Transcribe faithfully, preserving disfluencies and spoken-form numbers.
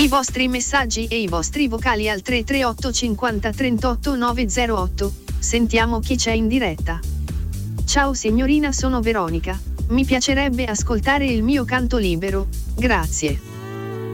I vostri messaggi e i vostri vocali al tre tre otto cinquanta trentotto nove zero otto. Sentiamo chi c'è in diretta. Ciao signorina, sono Veronica. Mi piacerebbe ascoltare il mio canto libero, grazie.